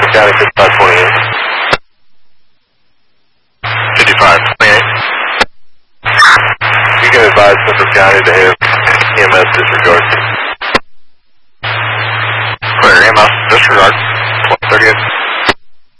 County 5528. 5528. You can advise Central County to have EMS disregard. Clear EMS disregard.